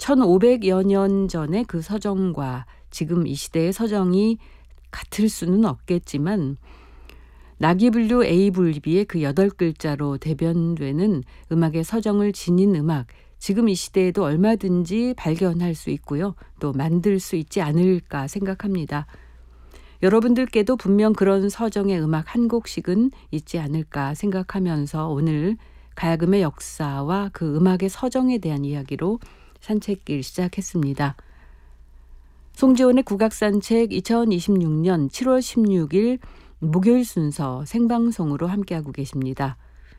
1500여 년 전의 그 서정과 지금 이 시대의 서정이 같을 수는 없겠지만 나기분류 A분비의 그 8글자로 대변되는 음악의 서정을 지닌 음악, 지금 이 시대에도 얼마든지 발견할 수 있고요. 또 만들 수 있지 않을까 생각합니다. 여러분들께도 분명 그런 서정의 음악 한 곡씩은 있지 않을까 생각하면서 오늘 가야금의 역사와 그 음악의 서정에 대한 이야기로 산책길 시작했습니다. 송지원의 국악산책 2026년 7월 16일 목요일 순서 생방송으로 함께하고 계십니다.